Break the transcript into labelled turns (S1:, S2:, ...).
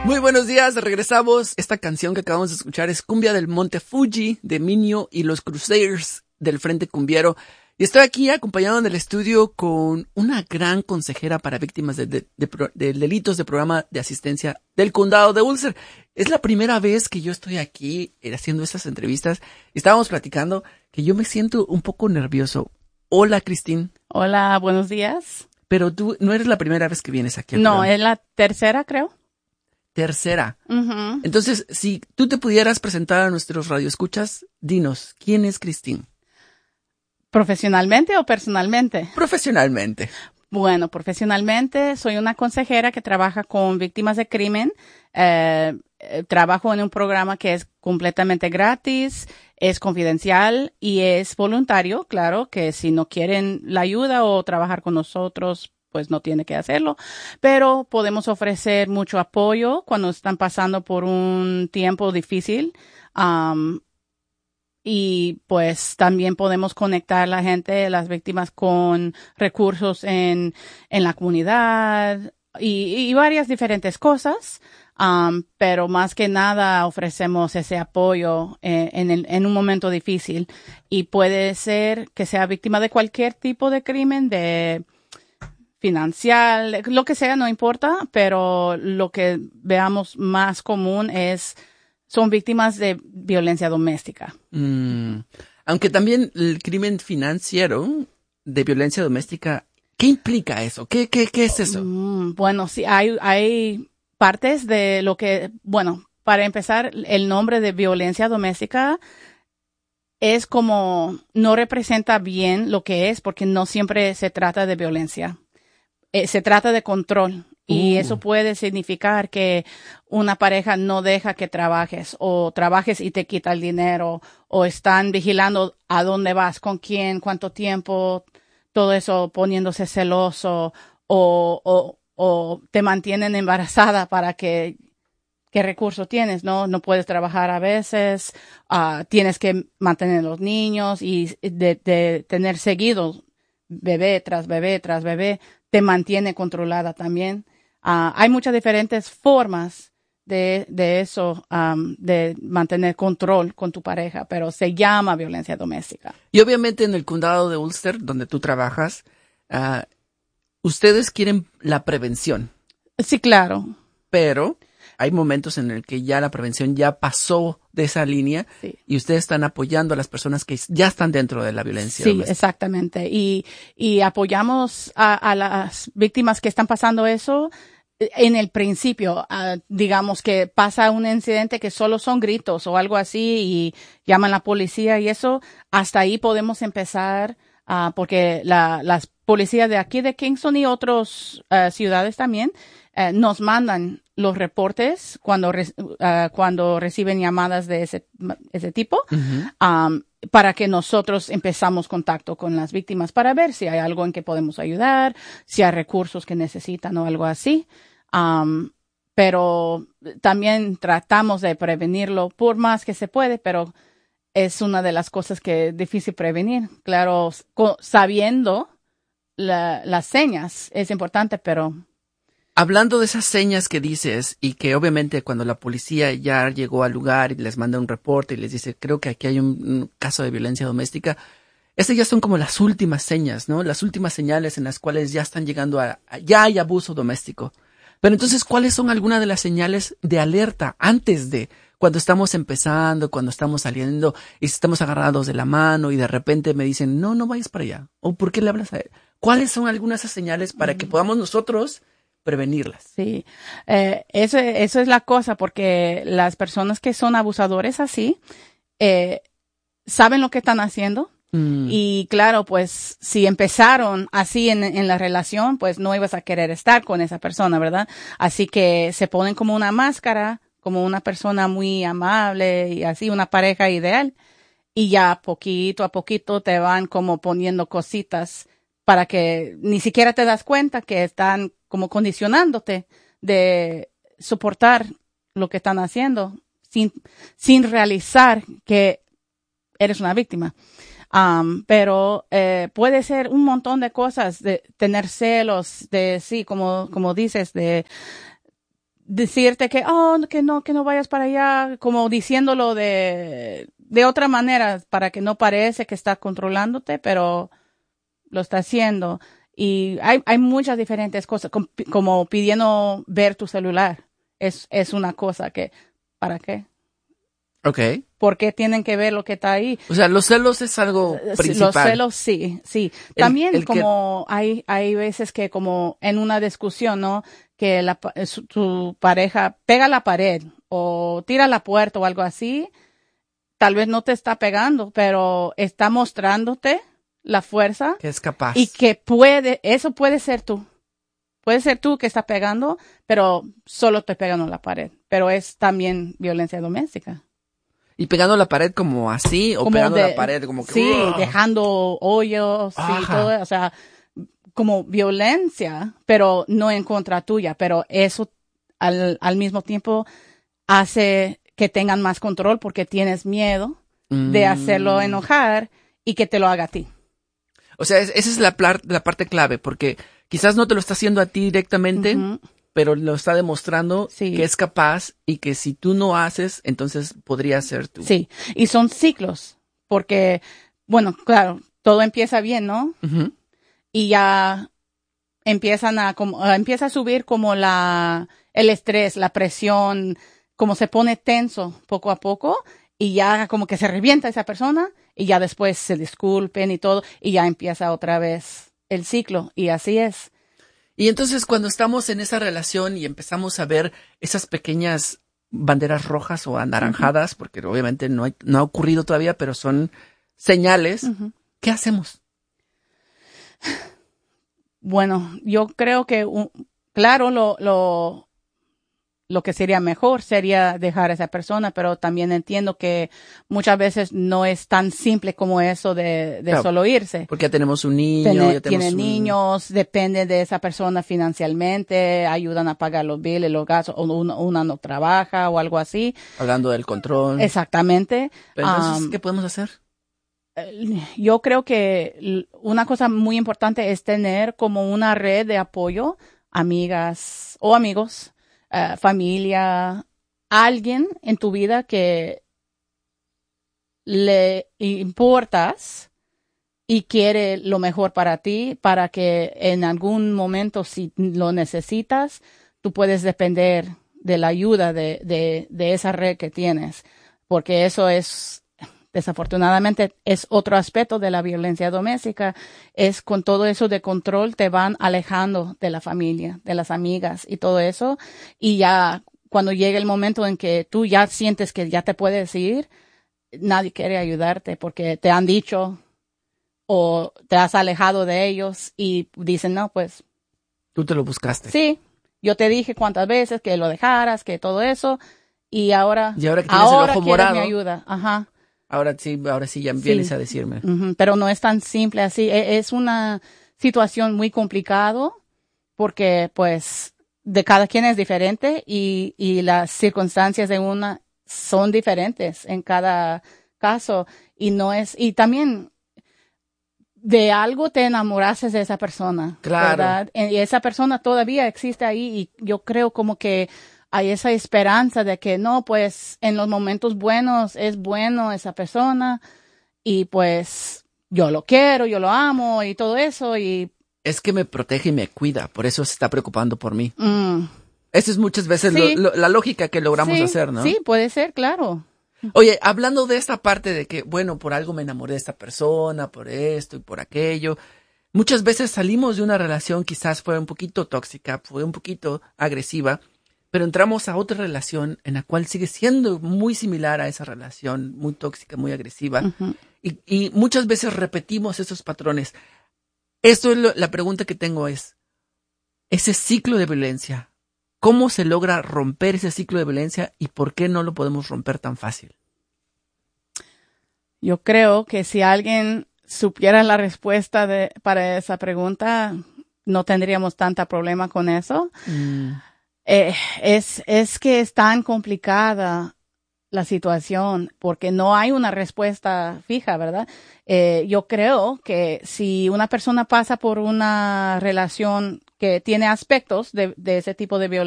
S1: Muy buenos días, regresamos. Esta canción que acabamos de escuchar es Cumbia del Monte Fuji de Minio y los Crusaders del Frente Cumbiero. Y estoy aquí acompañado en el estudio con una gran consejera para víctimas de delitos de programa de asistencia del condado de Ulster. Es la primera vez que yo estoy aquí haciendo estas entrevistas. Estábamos platicando que yo me siento un poco nervioso. Hola, Christine.
S2: Hola, buenos días.
S1: Pero tú no eres la primera vez que vienes aquí.
S2: No, es la tercera, creo.
S1: Tercera.
S2: Uh-huh.
S1: Entonces, si tú te pudieras presentar a nuestros radioescuchas, dinos, ¿quién es Christine?
S2: ¿Profesionalmente o personalmente?
S1: Profesionalmente.
S2: Bueno, profesionalmente soy una consejera que trabaja con víctimas de crimen. Trabajo en un programa que es completamente gratis, es confidencial y es voluntario. Claro que si no quieren la ayuda o trabajar con nosotros, pues no tiene que hacerlo, pero podemos ofrecer mucho apoyo cuando están pasando por un tiempo difícil. Y pues también podemos conectar a la gente, las víctimas, con recursos en la comunidad y varias diferentes cosas. Pero más que nada ofrecemos ese apoyo en un momento difícil. Y puede ser que sea víctima de cualquier tipo de crimen, de financial, lo que sea, no importa, pero lo que veamos más común son víctimas de violencia doméstica.
S1: Aunque también el crimen financiero de violencia doméstica, ¿qué implica eso? ¿Qué es eso?
S2: Bueno, sí, hay partes de lo que, bueno, para empezar, el nombre de violencia doméstica es como, no representa bien lo que es, porque no siempre se trata de violencia. Se trata de control y eso puede significar que una pareja no deja que trabajes o trabajes y te quita el dinero o están vigilando a dónde vas, con quién, cuánto tiempo, todo eso poniéndose celoso o te mantienen embarazada para ¿qué recurso tienes? No puedes trabajar a veces, tienes que mantener a los niños y de tener seguido bebé tras bebé tras bebé, te mantiene controlada también. Hay muchas diferentes formas de eso, de mantener control con tu pareja, pero se llama violencia doméstica.
S1: Y obviamente en el condado de Ulster, donde tú trabajas, ustedes quieren la prevención.
S2: Sí, claro.
S1: Pero hay momentos en el que ya la prevención ya pasó de esa línea, sí, y ustedes están apoyando a las personas que ya están dentro de la violencia doméstica.
S2: Exactamente. Y apoyamos a las víctimas que están pasando eso en el principio. Digamos que pasa un incidente que solo son gritos o algo así y llaman a la policía y eso, hasta ahí podemos empezar, porque las policías de aquí de Kingston y otras ciudades también nos mandan los reportes cuando reciben llamadas de ese tipo, para que nosotros empezamos contacto con las víctimas para ver si hay algo en que podemos ayudar, si hay recursos que necesitan o algo así. Pero también tratamos de prevenirlo por más que se puede, pero es una de las cosas que es difícil prevenir. Claro, sabiendo las señas es importante, pero...
S1: Hablando de esas señas que dices y que obviamente cuando la policía ya llegó al lugar y les manda un reporte y les dice, creo que aquí hay un caso de violencia doméstica, esas ya son como las últimas señas, ¿no? Las últimas señales en las cuales ya están llegando ya hay abuso doméstico. Pero entonces, ¿cuáles son algunas de las señales de alerta antes de cuando estamos empezando, cuando estamos saliendo y estamos agarrados de la mano y de repente me dicen, no vayas para allá? ¿O por qué le hablas a él? ¿Cuáles son algunas de esas señales para que podamos nosotros prevenirlas?
S2: Sí, eso es la cosa, porque las personas que son abusadores así, saben lo que están haciendo. Y claro, pues si empezaron así en la relación, pues no ibas a querer estar con esa persona, ¿verdad? Así que se ponen como una máscara, como una persona muy amable y así, una pareja ideal. Y ya poquito a poquito te van como poniendo cositas para que ni siquiera te das cuenta que están como condicionándote de soportar lo que están haciendo sin realizar que eres una víctima. Pero puede ser un montón de cosas, de tener celos, de sí, como dices, de decirte que no vayas para allá, como diciéndolo de otra manera para que no parece que está controlándote, pero lo está haciendo. Y hay muchas diferentes cosas, como pidiendo ver tu celular. Es una cosa que, ¿para qué?
S1: Okay.
S2: ¿Por qué tienen que ver lo que está ahí?
S1: O sea, los celos es algo principal.
S2: Los celos, sí. También como hay veces que como en una discusión, ¿no? Que tu pareja pega la pared o tira la puerta o algo así. Tal vez no te está pegando, pero está mostrándote la fuerza.
S1: Que es capaz.
S2: Y que eso puede ser tú. Puede ser tú que estás pegando, pero solo te pegando en la pared. Pero es también violencia doméstica.
S1: ¿Y pegando la pared como así? ¿O
S2: como
S1: pegando la pared como que...
S2: Sí, dejando hoyos y todo. O sea, como violencia, pero no en contra tuya. Pero eso al mismo tiempo hace que tengan más control porque tienes miedo de hacerlo enojar y que te lo haga a ti.
S1: O sea, esa es la parte clave, porque quizás no te lo está haciendo a ti directamente, pero lo está demostrando que es capaz y que si tú no haces, entonces podría ser tú.
S2: Sí, y son ciclos, porque, bueno, claro, todo empieza bien, ¿no? Y ya empieza a subir como el estrés, la presión, como se pone tenso poco a poco, y ya como que se revienta esa persona, y ya después se disculpen y todo, y ya empieza otra vez el ciclo, y así es.
S1: Y entonces cuando estamos en esa relación y empezamos a ver esas pequeñas banderas rojas o anaranjadas, porque obviamente no ha ocurrido todavía, pero son señales, ¿qué hacemos?
S2: Bueno, yo creo que, claro, lo que sería mejor sería dejar a esa persona, pero también entiendo que muchas veces no es tan simple como eso de claro, solo irse.
S1: Porque ya tenemos un niño.
S2: Tiene niños, depende de esa persona financieramente, ayudan a pagar los biles, los gastos, o una no trabaja o algo así.
S1: Hablando del control.
S2: Exactamente.
S1: Pero entonces, ¿qué podemos hacer?
S2: Yo creo que una cosa muy importante es tener como una red de apoyo, amigas o amigos, familia, alguien en tu vida que le importas y quiere lo mejor para ti, para que en algún momento, si lo necesitas, tú puedes depender de la ayuda de esa red que tienes, porque eso es, desafortunadamente, es otro aspecto de la violencia doméstica, es con todo eso de control te van alejando de la familia, de las amigas y todo eso, y ya cuando llega el momento en que tú ya sientes que ya te puedes ir, nadie quiere ayudarte porque te han dicho o te has alejado de ellos y dicen, no, pues.
S1: Tú te lo buscaste.
S2: Sí, yo te dije cuántas veces que lo dejaras, que todo eso, y ahora
S1: que tienes el ojo morado,
S2: mi ayuda. Ajá.
S1: Ahora sí ya vienes a decirme.
S2: Pero no es tan simple así. Es una situación muy complicado porque, pues, de cada quien es diferente y las circunstancias de una son diferentes en cada caso y también de algo te enamoraste de esa persona.
S1: Claro.
S2: ¿Verdad? Y esa persona todavía existe ahí y yo creo como que hay esa esperanza de que no, pues en los momentos buenos es bueno esa persona y pues yo lo quiero, yo lo amo y todo eso y...
S1: Es que me protege y me cuida, por eso se está preocupando por mí. Esa es muchas veces la lógica que logramos hacer, ¿no?
S2: Sí, puede ser, claro.
S1: Oye, hablando de esta parte de que, bueno, por algo me enamoré de esta persona, por esto y por aquello, muchas veces salimos de una relación, quizás fue un poquito tóxica, fue un poquito agresiva, pero entramos a otra relación en la cual sigue siendo muy similar a esa relación, muy tóxica, muy agresiva, y muchas veces repetimos esos patrones. Esto es la pregunta que tengo es, ese ciclo de violencia, ¿cómo se logra romper ese ciclo de violencia y por qué no lo podemos romper tan fácil?
S2: Yo creo que si alguien supiera la respuesta para esa pregunta, no tendríamos tanta problema con eso. Es que es tan complicada la situación porque no hay una respuesta fija, ¿verdad? Yo creo que si una persona pasa por una relación que tiene aspectos de ese tipo de violencia,